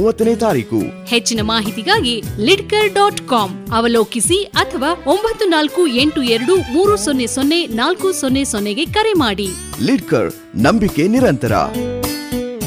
30ನೇ ತಾರೀಕು. ಹೆಚ್ಚಿನ ಮಾಹಿತಿಗಾಗಿ lidker.com ಅವಲೋಕಿಸಿ ಅಥವಾ 9482300400ಗೆ ಕರೆ ಮಾಡಿ. ಲಿಡ್ಕರ್, ನಂಬಿಕೆ ನಿರಂತರ.